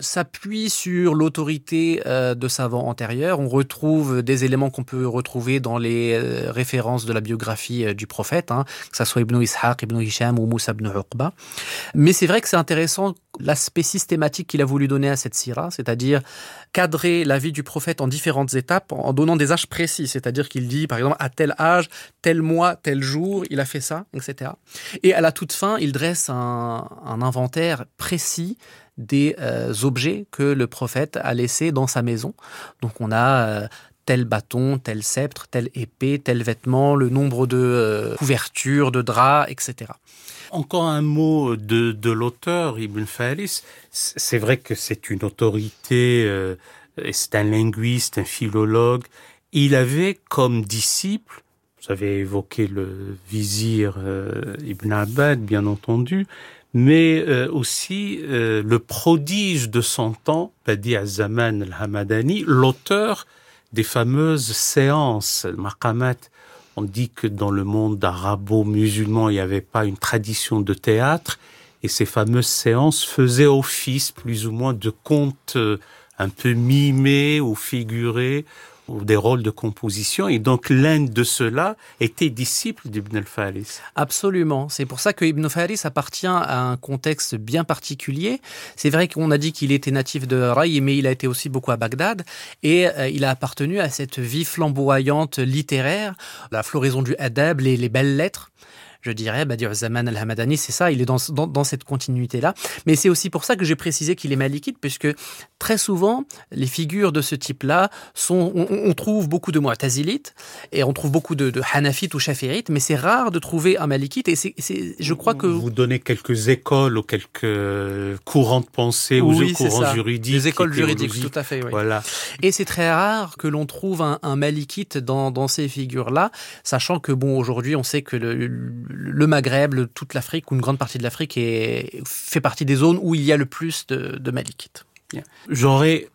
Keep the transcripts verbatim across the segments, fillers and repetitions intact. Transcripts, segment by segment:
s'appuie sur l'autorité euh, de savants antérieurs. On retrouve des éléments qu'on peut retrouver dans les euh, références de la biographie euh, du prophète, hein, que ce soit Ibn Ishaq, Ibn Hisham ou Moussa ibn Uqba. Mais c'est vrai que c'est intéressant l'aspect systématique qu'il a voulu donner à cette sira, c'est-à-dire cadrer la vie du prophète en différentes étapes en donnant des âges précis, c'est-à-dire qu'il dit par exemple à tel âge, tel mois, tel jour, il a fait ça, et cetera. Et à la toute fin, il dresse un, un inventaire précis des euh, objets que le prophète a laissés dans sa maison. Donc on a euh, tel bâton, tel sceptre, telle épée, tel vêtement, le nombre de euh, couvertures, de draps, et cetera. Encore un mot de, de l'auteur, Ibn Faris. C'est vrai que c'est une autorité, euh, c'est un linguiste, un philologue. Il avait comme disciple, vous avez évoqué le vizir euh, Ibn Abbad, bien entendu, mais euh, aussi euh, le prodige de son temps, Badi az-Zaman al-Hamadani, l'auteur des fameuses séances, le maqamat. On dit que dans le monde arabo-musulman, il n'y avait pas une tradition de théâtre, et ces fameuses séances faisaient office plus ou moins de contes un peu mimés ou figurés, ou des rôles de composition, et donc l'un de ceux-là était disciple d'Ibn al-Faris. Absolument, c'est pour ça que Ibn Faris appartient à un contexte bien particulier. C'est vrai qu'on a dit qu'il était natif de Ray, mais il a été aussi beaucoup à Bagdad, et euh, il a appartenu à cette vie flamboyante littéraire, la floraison du adab, les, les belles lettres. Je dirais, Badi az-Zaman al-Hamadani, c'est ça, il est dans, dans, dans cette continuité-là. Mais c'est aussi pour ça que j'ai précisé qu'il est malikite, puisque très souvent, les figures de ce type-là, sont, on, on trouve beaucoup de mu'tazilites, et on trouve beaucoup de, de hanafites ou shafi'ites, mais c'est rare de trouver un malikite, et c'est, c'est, je crois que... Vous donnez quelques écoles ou quelques courants de pensée ou oui, courants juridiques. Des écoles juridiques, tout à fait, oui. Voilà. Et c'est très rare que l'on trouve un, un malikite dans, dans ces figures-là, sachant que, bon, aujourd'hui, on sait que le, le le Maghreb, le, toute l'Afrique ou une grande partie de l'Afrique est, fait partie des zones où il y a le plus de, de malikites. J'aurais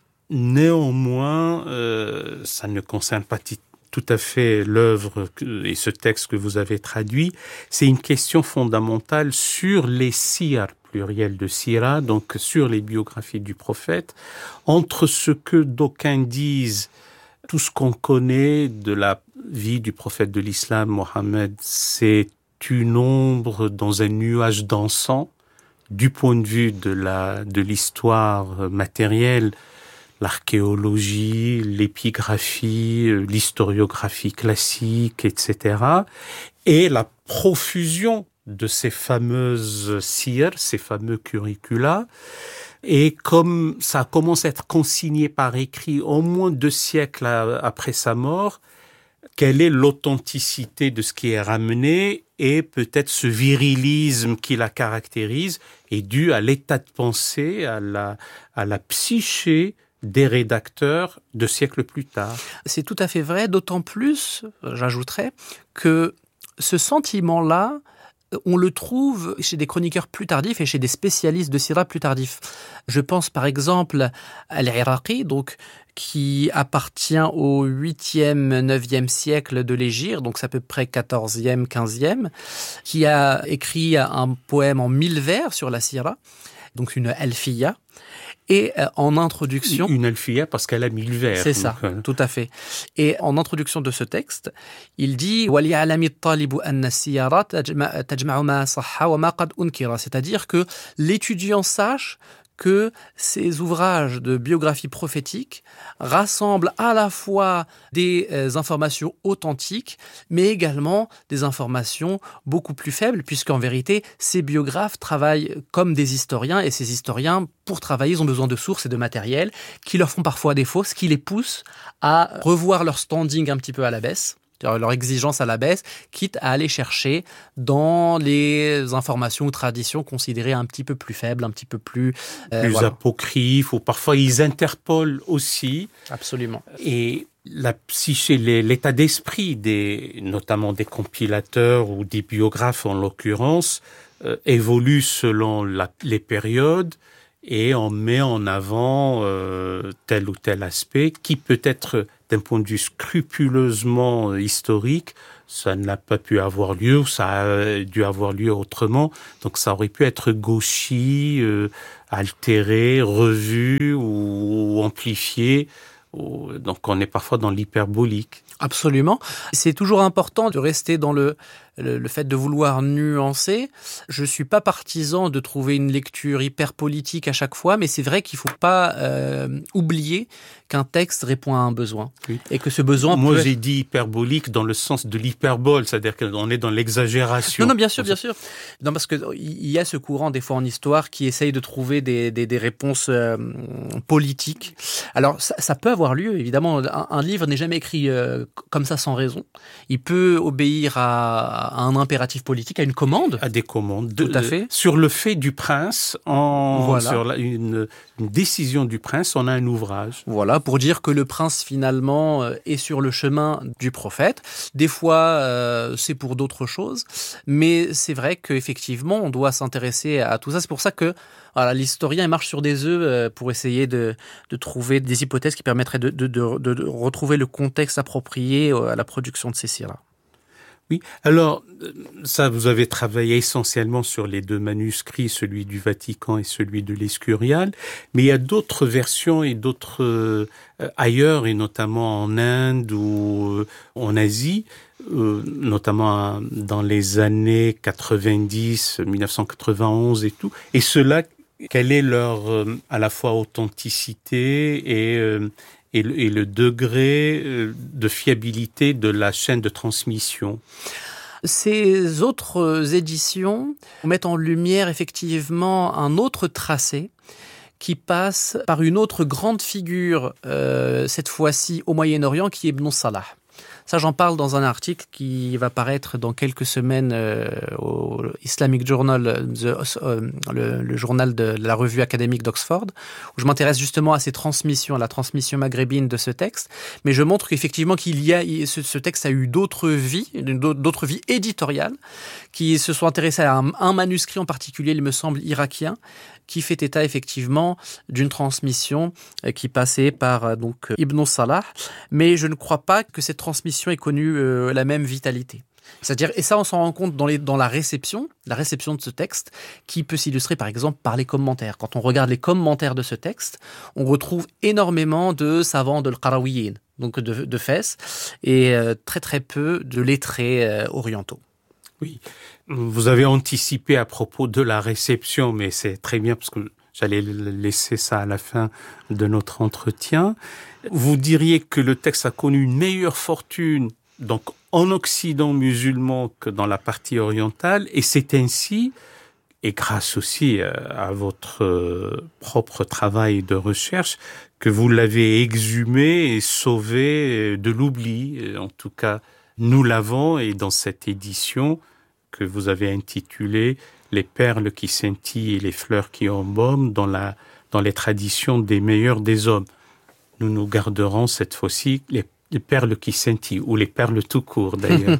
néanmoins, euh, ça ne concerne pas t- tout à fait l'œuvre que, et ce texte que vous avez traduit, c'est une question fondamentale sur les siyar, pluriel de sira, donc sur les biographies du prophète, entre ce que d'aucuns disent, tout ce qu'on connaît de la vie du prophète de l'islam, Mohammed, c'est une ombre dans un nuage dansant du point de vue de la de l'histoire matérielle, l'archéologie, l'épigraphie, l'historiographie classique, et cetera, et la profusion de ces fameuses siyar, ces fameux curricula. Et comme ça commence à être consigné par écrit au moins deux siècles après sa mort, quelle est l'authenticité de ce qui est ramené, et peut-être ce virilisme qui la caractérise est dû à l'état de pensée, à la, à la psyché des rédacteurs de siècles plus tard. C'est tout à fait vrai, d'autant plus, j'ajouterais, que ce sentiment-là, on le trouve chez des chroniqueurs plus tardifs et chez des spécialistes de sira plus tardifs. Je pense par exemple à Al-Iraqi, donc qui appartient au huitième, neuvième siècle de l'Hégire, donc c'est à peu près quatorzième, quinzième, qui a écrit un poème en mille vers sur la sira, donc une alfiya. Et euh, en introduction... Une alfiya parce qu'elle a mille vers. C'est ça, euh... tout à fait. Et en introduction de ce texte, il dit « C'est-à-dire que l'étudiant sache que ces ouvrages de biographie prophétique rassemblent à la fois des euh, informations authentiques, mais également des informations beaucoup plus faibles, puisqu'en vérité, ces biographes travaillent comme des historiens, et ces historiens, pour travailler, ils ont besoin de sources et de matériel qui leur font parfois défaut, ce qui les pousse à revoir leur standing un petit peu à la baisse, leur exigence à la baisse, quitte à aller chercher dans les informations ou traditions considérées un petit peu plus faibles, un petit peu plus... Euh, plus voilà. apocryphes, ou parfois ils interpolent aussi. Absolument. Et la psyché, l'état d'esprit, des, notamment des compilateurs ou des biographes en l'occurrence, euh, évolue selon la, les périodes, et on met en avant euh, tel ou tel aspect qui peut être, d'un point de vue scrupuleusement historique, ça n'a pas pu avoir lieu, ou ça a dû avoir lieu autrement, donc ça aurait pu être gauchi, euh, altéré, revu ou amplifié. Donc on est parfois dans l'hyperbolique. Absolument. C'est toujours important de rester dans le, le, le fait de vouloir nuancer. Je suis pas partisan de trouver une lecture hyper politique à chaque fois, mais c'est vrai qu'il faut pas euh, oublier qu'un texte répond à un besoin. Oui. Et que ce besoin Moi, peut j'ai être... dit hyperbolique dans le sens de l'hyperbole, c'est-à-dire qu'on est dans l'exagération. Non, non, bien sûr, bien sûr. Non, parce que il y a ce courant, des fois, en histoire, qui essaye de trouver des, des, des réponses euh, politiques. Alors, ça, ça peut avoir lieu, évidemment. Un, un livre n'est jamais écrit euh, comme ça sans raison. Il peut obéir à, à un impératif politique, à une commande. À des commandes. Tout de, à fait. Sur le fait du prince, en, voilà. sur la, une, une décision du prince, on a un ouvrage. Voilà, pour dire que le prince, finalement, euh, est sur le chemin du prophète. Des fois, euh, c'est pour d'autres choses. Mais c'est vrai qu'effectivement, on doit s'intéresser à tout ça. C'est pour ça que voilà, l'historien marche sur des œufs euh, pour essayer de, de trouver des hypothèses qui permettraient de, de, de, de retrouver le contexte approprié à la production de ces sires-là. Oui, alors ça, vous avez travaillé essentiellement sur les deux manuscrits, celui du Vatican et celui de l'Escurial, mais il y a d'autres versions et d'autres euh, ailleurs, et notamment en Inde ou euh, en Asie, euh, notamment dans les années quatre-vingt-dix, dix-neuf cent quatre-vingt-onze et tout, et ceux-là, quelle est leur euh, à la fois authenticité et euh, Et le, et le degré de fiabilité de la chaîne de transmission. Ces autres éditions mettent en lumière effectivement un autre tracé qui passe par une autre grande figure, euh, cette fois-ci au Moyen-Orient, qui est Ibn Salah. Ça, j'en parle dans un article qui va paraître dans quelques semaines euh, au Islamic Journal, the, euh, le, le journal de la revue académique d'Oxford, où je m'intéresse justement à ces transmissions, à la transmission maghrébine de ce texte. Mais je montre qu'effectivement qu'il y a, ce, ce texte a eu d'autres vies, d'autres vies éditoriales, qui se sont intéressées à un, un manuscrit en particulier, il me semble irakien, qui fait état effectivement d'une transmission qui passait par donc Ibn Salah, mais je ne crois pas que cette transmission ait connu euh, la même vitalité. C'est-à-dire, et ça on s'en rend compte dans, les, dans la réception, la réception de ce texte, qui peut s'illustrer par exemple par les commentaires. Quand on regarde les commentaires de ce texte, on retrouve énormément de savants de l'Qarawiyin, donc de, de Fès, et euh, très très peu de lettrés euh, orientaux. Oui, vous avez anticipé à propos de la réception, mais c'est très bien parce que j'allais laisser ça à la fin de notre entretien. Vous diriez que le texte a connu une meilleure fortune donc en Occident musulman que dans la partie orientale, et c'est ainsi, et grâce aussi à votre propre travail de recherche, que vous l'avez exhumé et sauvé de l'oubli. En tout cas, nous l'avons, et dans cette édition que vous avez intitulée « Les perles qui scintillent et les fleurs qui embaument dans, la, dans les traditions des meilleurs des hommes ». Nous nous garderons cette fois-ci les, les perles qui scintillent, ou les perles tout court d'ailleurs.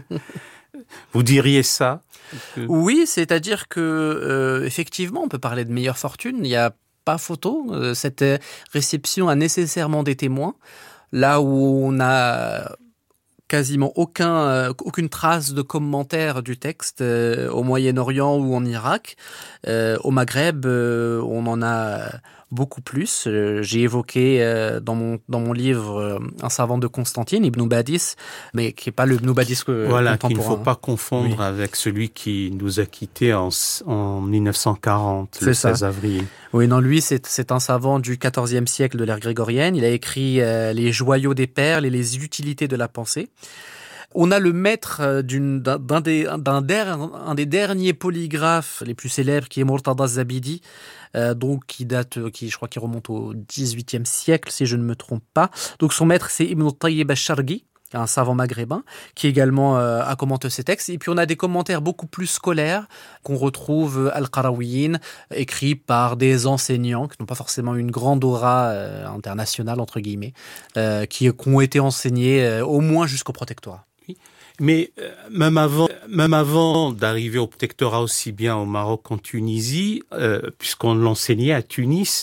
Vous diriez ça? Oui, c'est-à-dire que euh, effectivement, on peut parler de meilleure fortune. Il n'y a pas photo. Euh, cette réception a nécessairement des témoins. Là où on a quasiment aucun, euh, aucune trace de commentaire du texte euh, au Moyen-Orient ou en Irak. Euh, au Maghreb, euh, on en a beaucoup plus. Euh, j'ai évoqué euh, dans mon dans mon livre euh, un savant de Constantine, Ibn Badis, mais qui est pas le Ibn Badis que voilà, contemporain. Qu'il ne faut pas confondre oui. avec celui qui nous a quittés en, en dix-neuf cent quarante, c'est le ça. seize avril. Oui, non, lui, c'est, c'est un savant du quatorzième siècle de l'ère grégorienne. Il a écrit euh, Les joyaux des perles et les utilités de la pensée. On a le maître d'une, d'un, d'un, des, d'un der, un des derniers polygraphes les plus célèbres, qui est Murtada Zabidi, euh, donc qui date, qui je crois, qui remonte au dix-huitième siècle, si je ne me trompe pas. Donc son maître, c'est Ibn Tayyib al-Sharghi, un savant maghrébin, qui également euh, a commenté ces textes. Et puis on a des commentaires beaucoup plus scolaires qu'on retrouve al-Qarawiyin, écrits par des enseignants qui n'ont pas forcément une grande aura euh, internationale, entre guillemets, euh, qui, qui ont été enseignés euh, au moins jusqu'au protectorat. Mais euh, même avant, même avant d'arriver au protectorat, aussi bien au Maroc qu'en Tunisie, euh, puisqu'on l'enseignait à Tunis,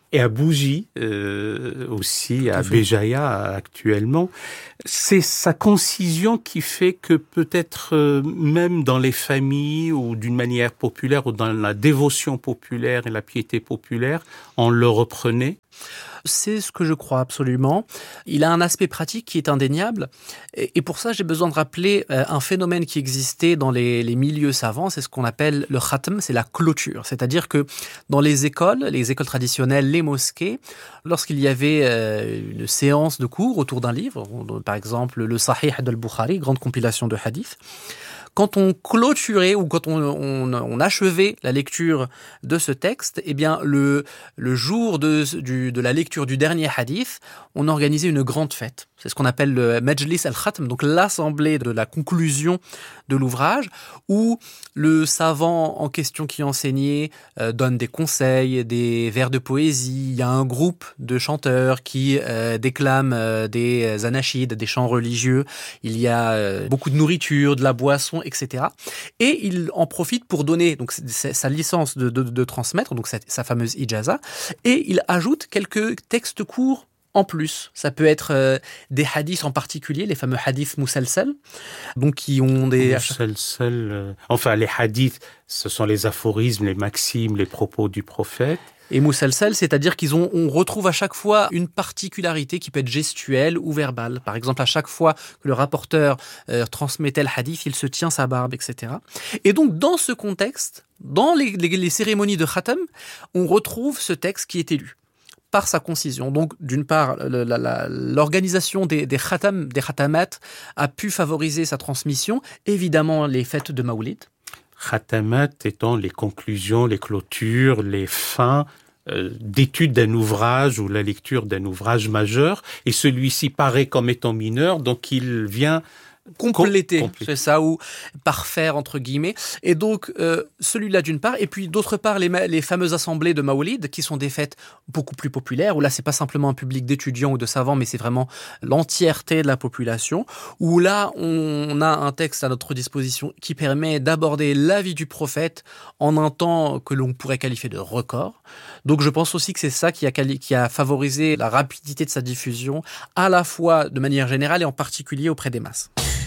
et à Bougie euh, aussi, à Béjaïa actuellement. C'est sa concision qui fait que peut-être euh, même dans les familles ou d'une manière populaire ou dans la dévotion populaire et la piété populaire, on le reprenait. C'est ce que je crois absolument. Il a un aspect pratique qui est indéniable. Et pour ça, j'ai besoin de rappeler un phénomène qui existait dans les, les milieux savants. C'est ce qu'on appelle le khatm, c'est la clôture. C'est-à-dire que dans les écoles, les écoles traditionnelles, les mosquées, lorsqu'il y avait une séance de cours autour d'un livre, par exemple le Sahih al-Bukhari, grande compilation de hadiths, quand on clôturait ou quand on, on, on achevait la lecture de ce texte, eh bien le, le jour de, du, de la lecture du dernier hadith, on organisait une grande fête. C'est ce qu'on appelle le Majlis al-Khatm, donc l'assemblée de la conclusion de l'ouvrage, où le savant en question qui enseignait euh, donne des conseils, des vers de poésie. Il y a un groupe de chanteurs qui euh, déclament euh, des anachides, des chants religieux. Il y a euh, beaucoup de nourriture, de la boisson, et cetera. Et il en profite pour donner donc sa licence de, de, de transmettre, donc sa, sa fameuse ijaza, et il ajoute quelques textes courts en plus. Ça peut être euh, des hadiths en particulier, les fameux hadiths musalsal, donc qui ont des... Musalsal, euh, enfin les hadiths, ce sont les aphorismes, les maximes, les propos du prophète. Et musalsal, c'est-à-dire qu'ils ont, on retrouve à chaque fois une particularité qui peut être gestuelle ou verbale. Par exemple, à chaque fois que le rapporteur euh, transmettait le hadith, il se tient sa barbe, et cetera. Et donc, dans ce contexte, dans les, les, les cérémonies de khatam, on retrouve ce texte qui est élu par sa concision. Donc, d'une part, la, la, l'organisation des, des khatam, des khatamat a pu favoriser sa transmission. Évidemment, les fêtes de Maoulid. Khatamat étant les conclusions, les clôtures, les fins euh, d'étude d'un ouvrage ou la lecture d'un ouvrage majeur. Et celui-ci paraît comme étant mineur, donc il vient... compléter, compléter, c'est ça, ou parfaire entre guillemets. Et donc euh, celui-là d'une part, et puis d'autre part les, les fameuses assemblées de Maoulid qui sont des fêtes beaucoup plus populaires, où là c'est pas simplement un public d'étudiants ou de savants, mais c'est vraiment l'entièreté de la population, où là on a un texte à notre disposition qui permet d'aborder la vie du prophète en un temps que l'on pourrait qualifier de record. Donc je pense aussi que c'est ça qui a, qui a favorisé la rapidité de sa diffusion, à la fois de manière générale et en particulier auprès des masses.